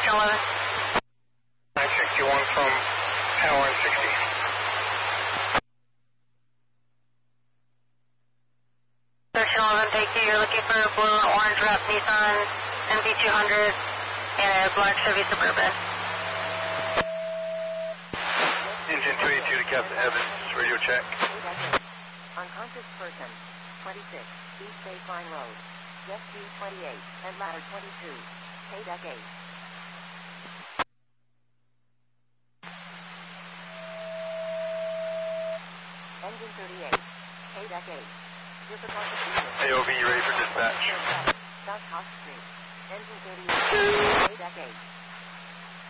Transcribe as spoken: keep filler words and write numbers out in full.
Section eleven. nine sixty-one from Power and sixty. Section eleven, take two. You're looking for a blue and orange wrap Nissan M V two hundred and a black Chevy Suburban. Engine two eighty-two to Captain Evans, radio check. Unconscious person, twenty-six, East Baseline Road, Jet Q twenty-eight, and ladder twenty-two, K deck eight. Engine thirty-eight, K deck eight. Difficulty A O V, you ready for dispatch? South Hawk Street. Engine thirty-eight, K deck eight.